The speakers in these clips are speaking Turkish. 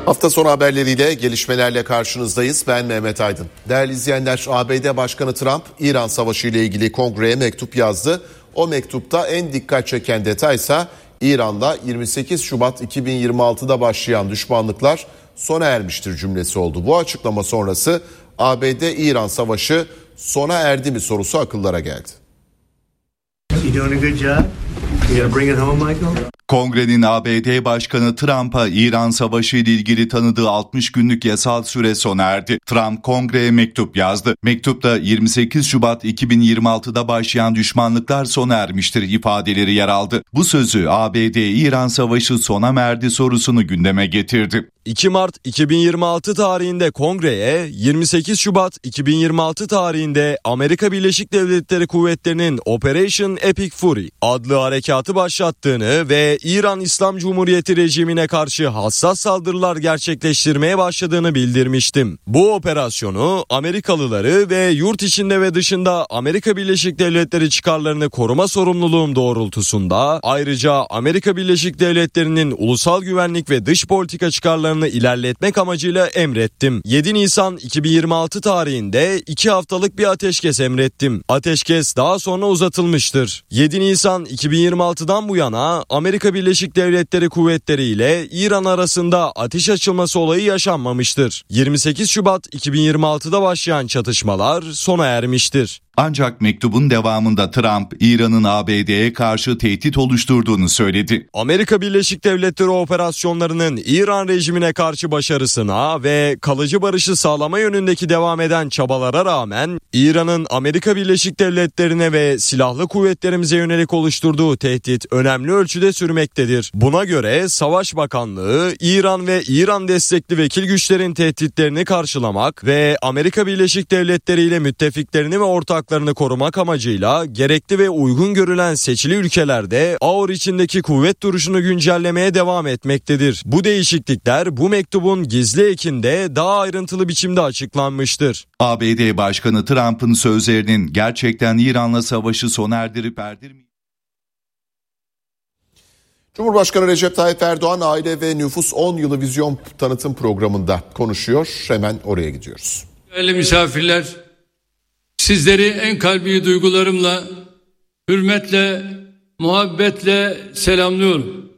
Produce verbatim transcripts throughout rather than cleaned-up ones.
Hafta sonu haberleriyle, gelişmelerle karşınızdayız. Ben Mehmet Aydın. Değerli izleyenler, A B D Başkanı Trump, İran Savaşı ile ilgili Kongreye mektup yazdı. O mektupta en dikkat çeken detaysa İran'la yirmi sekiz Şubat iki bin yirmi altıda başlayan düşmanlıklar sona ermiştir cümlesi oldu. Bu açıklama sonrası A B D-İran Savaşı sona erdi mi sorusu akıllara geldi. Kongrenin A B D Başkanı Trump'a İran Savaşı ile ilgili tanıdığı altmış günlük yasal süre sona erdi. Trump kongreye mektup yazdı. Mektupta yirmi sekiz Şubat iki bin yirmi altıda başlayan düşmanlıklar sona ermiştir ifadeleri yer aldı. Bu sözü A B D-İran Savaşı sona mı erdi sorusunu gündeme getirdi. iki Mart iki bin yirmi altı tarihinde kongreye, yirmi sekiz Şubat iki bin yirmi altı tarihinde Amerika Birleşik Devletleri Kuvvetleri'nin Operation Epic Fury adlı harekatı başlattığını ve İran İslam Cumhuriyeti rejimine karşı hassas saldırılar gerçekleştirmeye başladığını bildirmiştim. Bu operasyonu Amerikalıları ve yurt içinde ve dışında Amerika Birleşik Devletleri çıkarlarını koruma sorumluluğum doğrultusunda, ayrıca Amerika Birleşik Devletleri'nin ulusal güvenlik ve dış politika çıkarlarını ilerletmek amacıyla emrettim. yedi Nisan iki bin yirmi altı tarihinde iki haftalık bir ateşkes emrettim. Ateşkes daha sonra uzatılmıştır. yedi Nisan iki bin yirmi altıdan bu yana Amerika Birleşik Devletleri Kuvvetleri ile İran arasında ateş açılması olayı yaşanmamıştır. yirmi sekiz Şubat iki bin yirmi altıda başlayan çatışmalar sona ermiştir. Ancak mektubun devamında Trump, İran'ın A B D'ye karşı tehdit oluşturduğunu söyledi. Amerika Birleşik Devletleri operasyonlarının İran rejimine karşı başarısına ve kalıcı barışı sağlama yönündeki devam eden çabalara rağmen İran'ın Amerika Birleşik Devletleri'ne ve silahlı kuvvetlerimize yönelik oluşturduğu tehdit önemli ölçüde sürmektedir. Buna göre Savaş Bakanlığı, İran ve İran destekli vekil güçlerin tehditlerini karşılamak ve Amerika Birleşik Devletleri ile müttefiklerini ve ortak korumak amacıyla gerekli ve uygun görülen seçili ülkelerde A O R içindeki kuvvet duruşunu güncellemeye devam etmektedir. Bu değişiklikler bu mektubun gizli ekinde daha ayrıntılı biçimde açıklanmıştır. A B D Başkanı Trump'ın sözlerinin gerçekten İran'la savaşı sona erdirip erdirmeyeceğini... Cumhurbaşkanı Recep Tayyip Erdoğan Aile ve Nüfus on Yılı Vizyon Tanıtım Programı'nda konuşuyor. Hemen oraya gidiyoruz. Değerli misafirler, sizleri en kalbi duygularımla, hürmetle, muhabbetle selamlıyorum.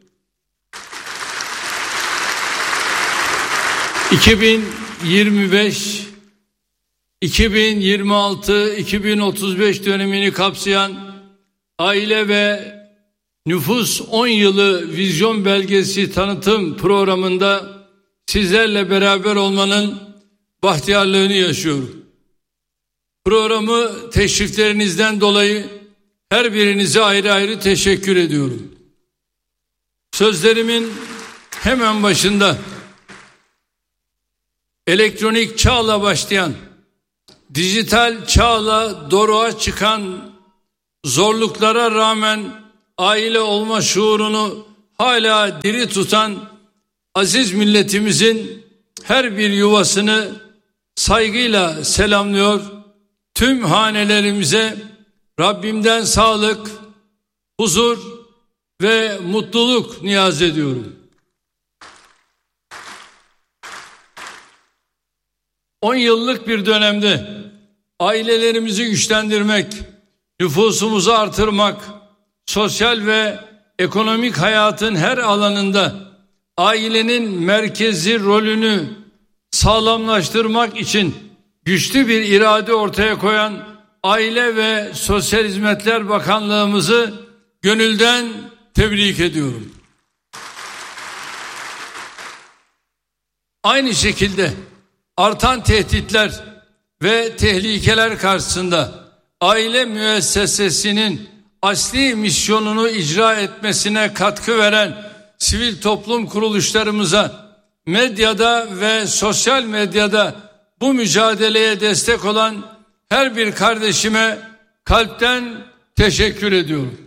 iki bin yirmi beş iki bin yirmi altı iki bin otuz beş dönemini kapsayan Aile ve Nüfus on Yılı Vizyon Belgesi Tanıtım Programı'nda sizlerle beraber olmanın bahtiyarlığını yaşıyorum. Programı teşriflerinizden dolayı her birinize ayrı ayrı teşekkür ediyorum. Sözlerimin hemen başında elektronik çağla başlayan, dijital çağla doruğa çıkan zorluklara rağmen aile olma şuurunu hala diri tutan aziz milletimizin her bir yuvasını saygıyla selamlıyor. Tüm hanelerimize Rabbimden sağlık, huzur ve mutluluk niyaz ediyorum. on yıllık bir dönemde ailelerimizi güçlendirmek, nüfusumuzu artırmak, sosyal ve ekonomik hayatın her alanında ailenin merkezi rolünü sağlamlaştırmak için güçlü bir irade ortaya koyan Aile ve Sosyal Hizmetler Bakanlığımızı gönülden tebrik ediyorum. Aynı şekilde artan tehditler ve tehlikeler karşısında aile müessesesinin asli misyonunu icra etmesine katkı veren sivil toplum kuruluşlarımıza, medyada ve sosyal medyada bu mücadeleye destek olan her bir kardeşime kalpten teşekkür ediyorum.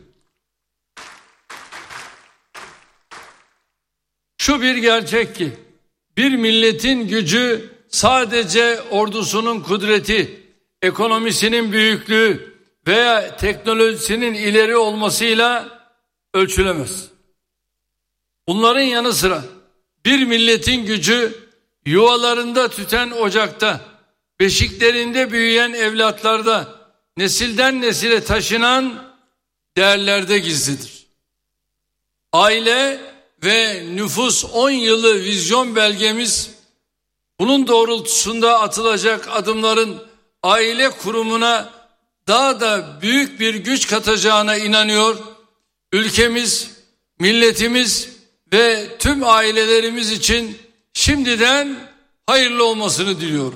Şu bir gerçek ki bir milletin gücü sadece ordusunun kudreti, ekonomisinin büyüklüğü veya teknolojisinin ileri olmasıyla ölçülemez. Bunların yanı sıra Bir milletin gücü yuvalarında tüten ocakta, beşiklerinde büyüyen evlatlarda, nesilden nesile taşınan değerlerde gizlidir. Aile ve nüfus on yılı vizyon belgemiz, bunun doğrultusunda atılacak adımların aile kurumuna daha da büyük bir güç katacağına inanıyor. Ülkemiz, milletimiz ve tüm ailelerimiz için şimdiden hayırlı olmasını diliyorum.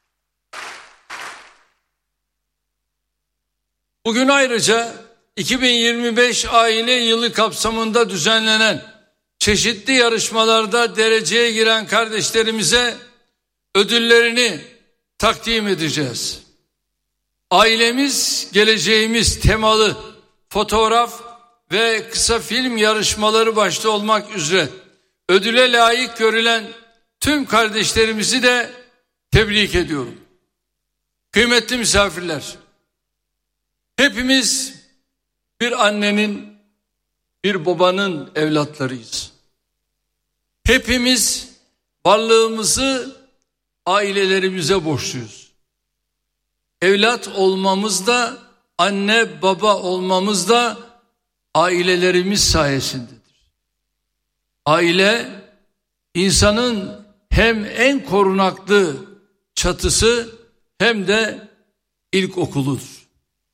Bugün ayrıca iki bin yirmi beş aile yılı kapsamında düzenlenen çeşitli yarışmalarda dereceye giren kardeşlerimize ödüllerini takdim edeceğiz. Ailemiz, geleceğimiz temalı fotoğraf ve kısa film yarışmaları başta olmak üzere ödüle layık görülen tüm kardeşlerimizi de tebrik ediyorum. Kıymetli misafirler, hepimiz bir annenin, bir babanın evlatlarıyız. Hepimiz varlığımızı ailelerimize borçluyuz. Evlat olmamız da, anne baba olmamız da ailelerimiz sayesindedir. Aile, insanın hem en korunaklı çatısı hem de ilkokuludur.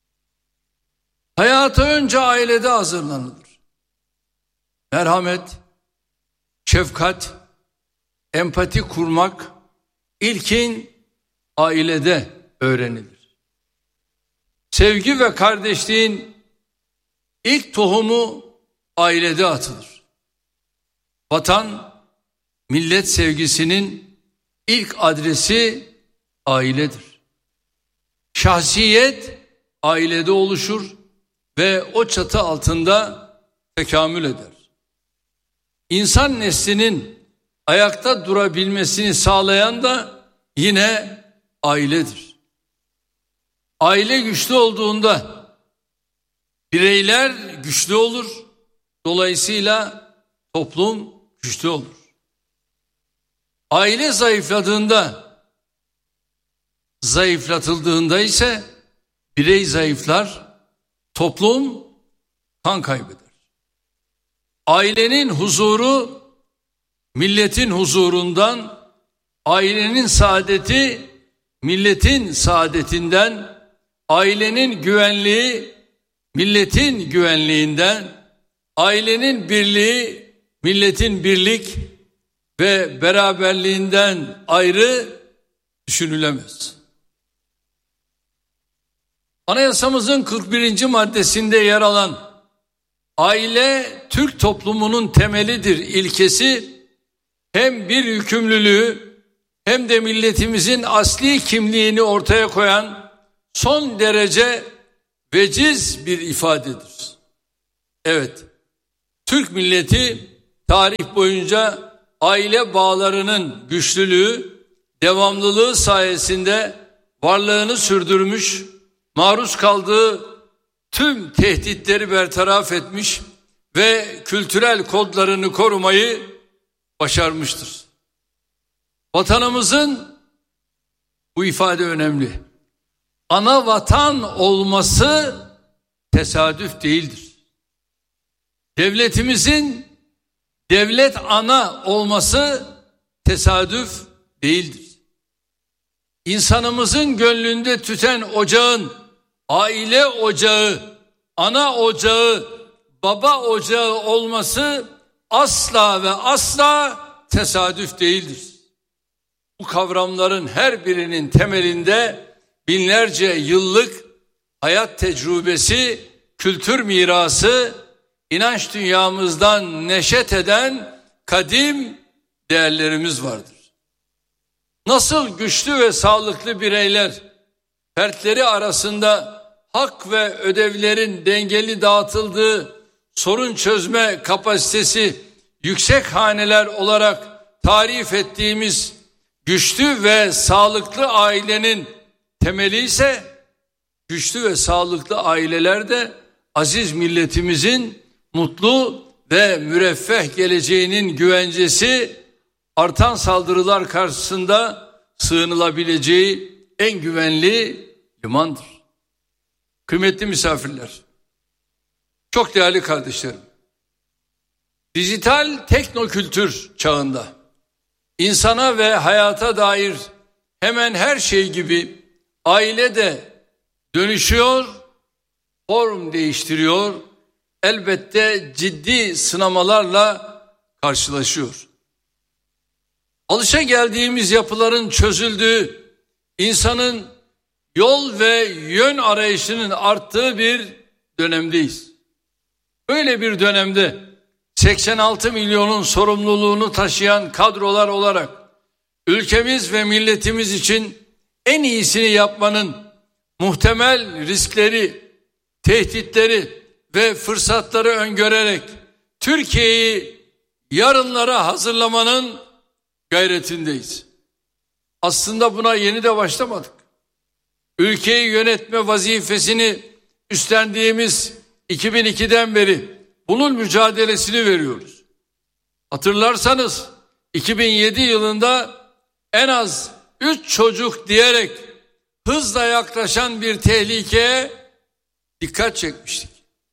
Hayata önce ailede hazırlanılır. Merhamet, şefkat, empati kurmak ilkin ailede öğrenilir. Sevgi ve kardeşliğin ilk tohumu ailede atılır. Vatan, millet sevgisinin ilk adresi ailedir. Şahsiyet ailede oluşur ve o çatı altında tekamül eder. İnsan neslinin ayakta durabilmesini sağlayan da yine ailedir. Aile güçlü olduğunda bireyler güçlü olur. Dolayısıyla toplum güçlü olur. Aile zayıfladığında, zayıflatıldığında ise birey zayıflar, toplum kan kaybeder. Ailenin huzuru milletin huzurundan, ailenin saadeti milletin saadetinden, ailenin güvenliği milletin güvenliğinden, ailenin birliği milletin birlik ve beraberliğinden ayrı düşünülemez. Anayasamızın kırk birinci maddesinde yer alan aile Türk toplumunun temelidir ilkesi hem bir yükümlülüğü hem de milletimizin asli kimliğini ortaya koyan son derece veciz bir ifadedir. Evet, Türk milleti tarih boyunca aile bağlarının güçlülüğü, devamlılığı sayesinde varlığını sürdürmüş, maruz kaldığı tüm tehditleri bertaraf etmiş ve kültürel kodlarını korumayı başarmıştır. Vatanımızın, bu ifade önemli, ana vatan olması tesadüf değildir. Devletimizin devlet ana olması tesadüf değildir. İnsanımızın gönlünde tüten ocağın aile ocağı, ana ocağı, baba ocağı olması asla ve asla tesadüf değildir. Bu kavramların her birinin temelinde binlerce yıllık hayat tecrübesi, kültür mirası, inanç dünyamızdan neşet eden kadim değerlerimiz vardır. Nasıl güçlü ve sağlıklı bireyler fertleri arasında hak ve ödevlerin dengeli dağıtıldığı, sorun çözme kapasitesi yüksek haneler olarak tarif ettiğimiz güçlü ve sağlıklı ailenin temeli ise, güçlü ve sağlıklı aileler de aziz milletimizin mutlu ve müreffeh geleceğinin güvencesi, artan saldırılar karşısında sığınılabileceği en güvenli limandır. Kıymetli misafirler, çok değerli kardeşlerim, dijital teknokültür çağında insana ve hayata dair hemen her şey gibi aile de dönüşüyor, form değiştiriyor, elbette ciddi sınamalarla karşılaşıyor. Alışa geldiğimiz yapıların çözüldüğü, insanın yol ve yön arayışının arttığı bir dönemdeyiz. Böyle bir dönemde seksen altı milyonun sorumluluğunu taşıyan kadrolar olarak ülkemiz ve milletimiz için en iyisini yapmanın muhtemel riskleri, tehditleri ve fırsatları öngörerek Türkiye'yi yarınlara hazırlamanın gayretindeyiz. Aslında buna yeni de başlamadık. Ülkeyi yönetme vazifesini üstlendiğimiz iki bin ikiden beri bunun mücadelesini veriyoruz. Hatırlarsanız iki bin yedi yılında en az üç çocuk diyerek hızla yaklaşan bir tehlikeye dikkat çekmiştik.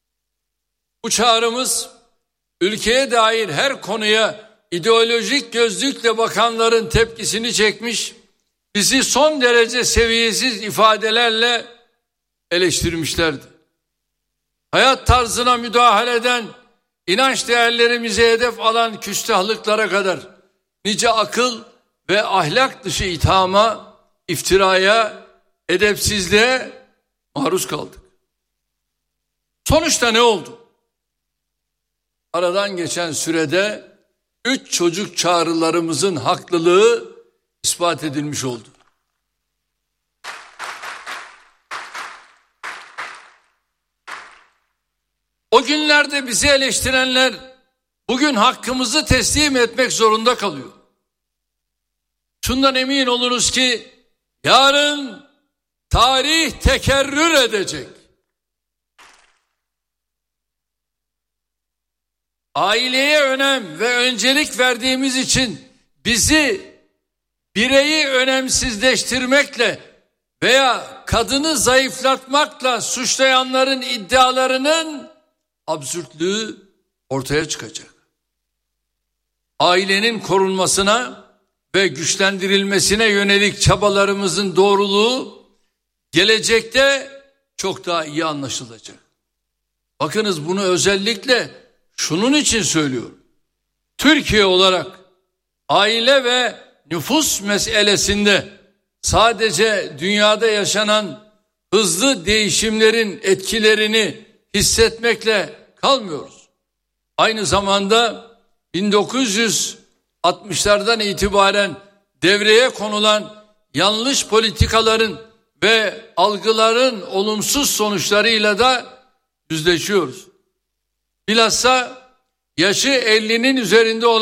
Bu çağrımız ülkeye dair her konuya ideolojik gözlükle bakanların tepkisini çekmiş, bizi son derece seviyesiz ifadelerle eleştirmişlerdi. Hayat tarzına müdahale eden, inanç değerlerimize hedef alan küstahlıklara kadar nice akıl ve ahlak dışı ithama, iftiraya, edepsizliğe maruz kaldık. Sonuçta ne oldu? Aradan geçen sürede üç çocuk çağrılarımızın haklılığı ispat edilmiş oldu. O günlerde bizi eleştirenler bugün hakkımızı teslim etmek zorunda kalıyor. Şundan emin olunuz ki yarın tarih tekerrür edecek. Aileye önem ve öncelik verdiğimiz için bizi bireyi önemsizleştirmekle veya kadını zayıflatmakla suçlayanların iddialarının absürtlüğü ortaya çıkacak. Ailenin korunmasına ve güçlendirilmesine yönelik çabalarımızın doğruluğu gelecekte çok daha iyi anlaşılacak. Bakınız, bunu özellikle şunun için söylüyorum. Türkiye olarak aile ve nüfus meselesinde sadece dünyada yaşanan hızlı değişimlerin etkilerini hissetmekle kalmıyoruz. Aynı zamanda bin dokuz yüz altmışlardan itibaren devreye konulan yanlış politikaların ve algıların olumsuz sonuçlarıyla da yüzleşiyoruz. Bilhassa yaşı ellinin üzerinde olan